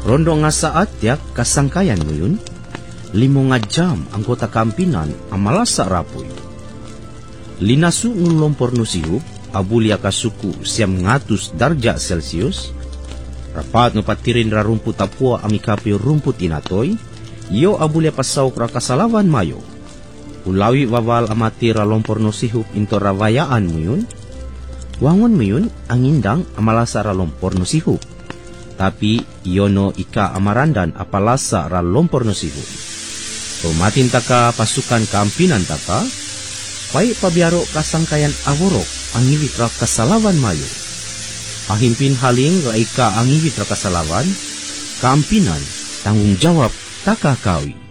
Rondo nga saat yak kasangkayan mo yun, 5 nga jam ang kota kampinan ang malasa rapoy. Linasu ngulumpor no sihup, abulya kasuku 900 darja Celsius, rapat no patirin ra rumput tapua amikapi rumput inatoy, iyo abulya pasawk ra kasalawan mayo. Ulawi wawal amati ra lompor no sihup into ravayaan mo yun, wangon mo yun ang indang amalasa ra lompor no sihup. Tapi iyono ika amarandan apalasa ra lompor no sihup. Tumatin taka pasukan kampinan taka, pay pabiaro kasangkayan aworok ang iwit ra kasalawan mayo. Ahimpin haling ra ika ang iwit ra kasalawan, kampinan tanggung jawab taka kawi.